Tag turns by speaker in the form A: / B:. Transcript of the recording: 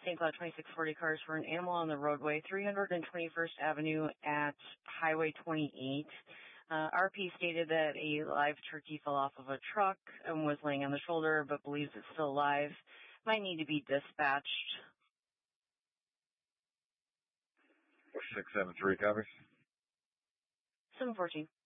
A: St. Cloud 2640 cars for an animal on the roadway, 321st Avenue at Highway 28. RP stated that a live turkey fell off of a truck and was laying on the shoulder, but believes it's still alive. Might need to be dispatched.
B: 673 covers.
A: 714.